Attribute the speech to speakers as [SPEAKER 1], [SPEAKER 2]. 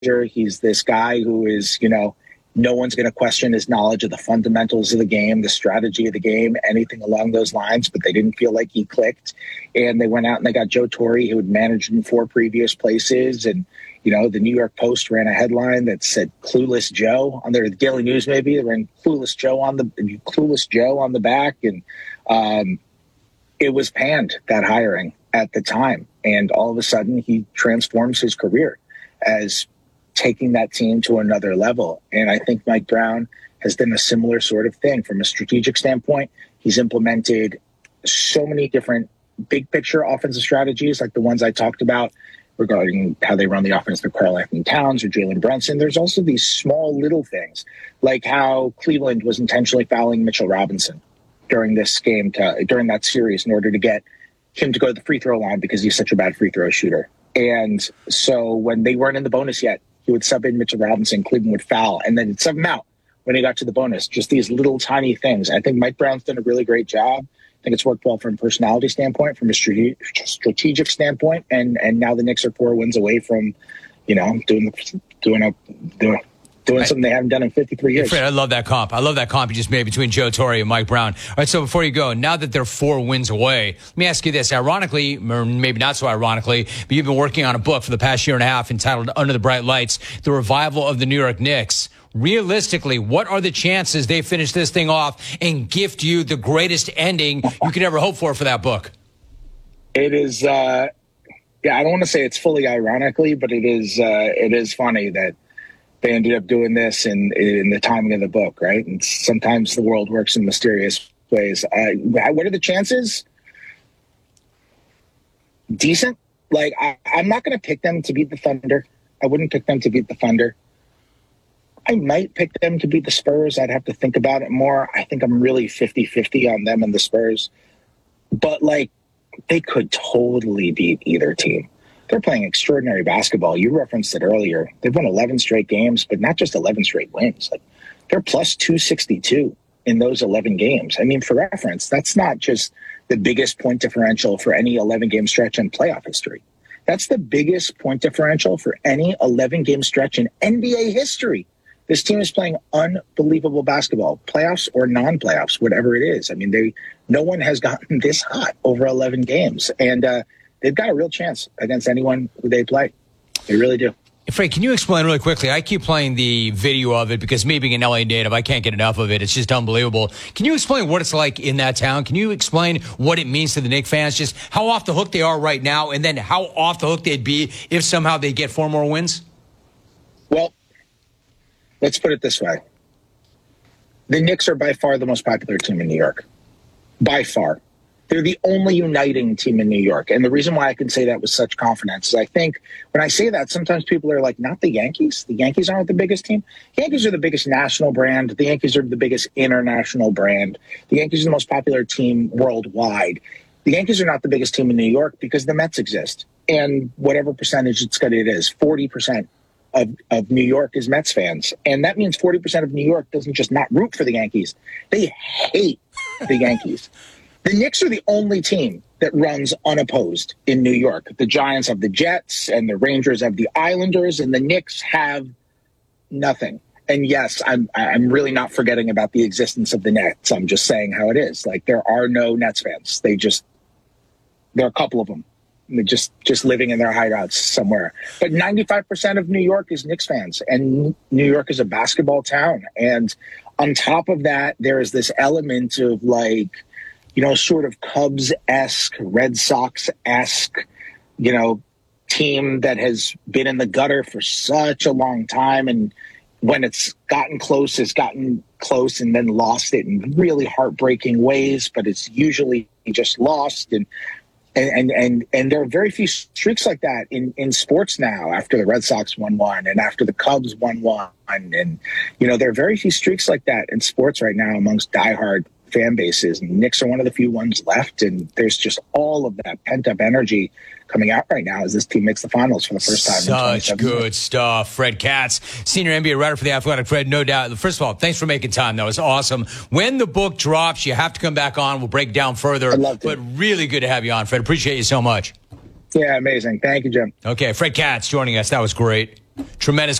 [SPEAKER 1] He's this guy who is, no one's going to question his knowledge of the fundamentals of the game, the strategy of the game, anything along those lines, but they didn't feel like he clicked. And they went out and they got Joe Torre, who had managed in 4 previous places. And, the New York Post ran a headline that said Clueless Joe on their Daily News, maybe. They ran Clueless Joe on the back. And it was panned, that hiring at the time. And all of a sudden he transforms his career as taking that team to another level. And I think Mike Brown has done a similar sort of thing from a strategic standpoint. He's implemented so many different big picture offensive strategies, like the ones I talked about regarding how they run the offense with Karl-Anthony Towns or Jalen Brunson. There's also these small little things, like how Cleveland was intentionally fouling Mitchell Robinson during this game, during that series, in order to get him to go to the free throw line because he's such a bad free throw shooter. And so when they weren't in the bonus yet, he would sub in Mitchell Robinson, Cleveland would foul, and then he'd sub him out when he got to the bonus. Just these little tiny things. I think Mike Brown's done a really great job. I think it's worked well from a personality standpoint, from a strategic standpoint, and now the Knicks are 4 wins away from, doing something they haven't done in 53 years.
[SPEAKER 2] Fred, I love that comp. You just made between Joe Torre and Mike Brown. All right, so before you go, now that they're 4 wins away, let me ask you this. Ironically, or maybe not so ironically, but you've been working on a book for the past year and a half entitled Under the Bright Lights, The Revival of the New York Knicks. Realistically, what are the chances they finish this thing off and gift you the greatest ending you could ever hope for that book?
[SPEAKER 1] It is, I don't want to say it's fully ironically, but it is funny that they ended up doing this in the timing of the book, right? And sometimes the world works in mysterious ways. What are the chances? Decent. Like, I'm not going to pick them to beat the Thunder. I wouldn't pick them to beat the Thunder. I might pick them to beat the Spurs. I'd have to think about it more. I think I'm really 50-50 on them and the Spurs. But, they could totally beat either team. They're playing extraordinary basketball. You referenced it earlier. They've won 11 straight games, but not just 11 straight wins. They're plus 262 in those 11 games. I mean, for reference, that's not just the biggest point differential for any 11-game stretch in playoff history. That's the biggest point differential for any 11-game stretch in NBA history. This team is playing unbelievable basketball, playoffs or non-playoffs, whatever it is. I mean, no one has gotten this hot over 11 games, and they've got a real chance against anyone who they play. They really do.
[SPEAKER 2] Fred, can you explain really quickly? I keep playing the video of it because me being an LA native, I can't get enough of it. It's just unbelievable. Can you explain what it's like in that town? Can you explain what it means to the Knicks fans? Just how off the hook they are right now, and then how off the hook they'd be if somehow they get 4 more wins?
[SPEAKER 1] Well, let's put it this way. The Knicks are by far the most popular team in New York. By far. They're the only uniting team in New York. And the reason why I can say that with such confidence is I think when I say that, sometimes people are like, not the Yankees? The Yankees aren't the biggest team? The Yankees are the biggest national brand. The Yankees are the biggest international brand. The Yankees are the most popular team worldwide. The Yankees are not the biggest team in New York because the Mets exist. And whatever percentage it is, 40% of New York is Mets fans. And that means 40% of New York doesn't just not root for the Yankees. They hate the Yankees. The Knicks are the only team that runs unopposed in New York. The Giants have the Jets, and the Rangers have the Islanders, and the Knicks have nothing. And yes, I'm really not forgetting about the existence of the Nets. I'm just saying how it is. There are no Nets fans. There are a couple of them. They're just living in their hideouts somewhere. But 95% of New York is Knicks fans, and New York is a basketball town. And on top of that, there is this element of sort of Cubs-esque, Red Sox-esque, team that has been in the gutter for such a long time. And when it's gotten close, and then lost it in really heartbreaking ways, but it's usually just lost. And there are very few streaks like that in sports now after the Red Sox won one and after the Cubs won one. And, there are very few streaks like that in sports right now amongst diehard fan bases. And Knicks are one of the few ones left. And there's just all of that pent up energy coming out right now as this team makes the finals for the first time.
[SPEAKER 2] Such good stuff. Fred Katz, senior NBA writer for The Athletic. Fred, no doubt. First of all, thanks for making time. That was awesome. When the book drops, you have to come back on. We'll break it down further.
[SPEAKER 1] I'd love to.
[SPEAKER 2] But really good to have you on, Fred. Appreciate you so much.
[SPEAKER 1] Yeah, amazing. Thank you, Jim.
[SPEAKER 2] Okay, Fred Katz joining us. That was great. Tremendous